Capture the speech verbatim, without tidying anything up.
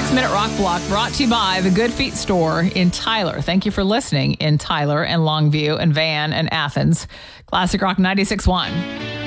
This Minute Rock Block brought to you by the Good Feet Store in Tyler. Thank you for listening in Tyler and Longview and Van and Athens. Classic Rock ninety-six point one.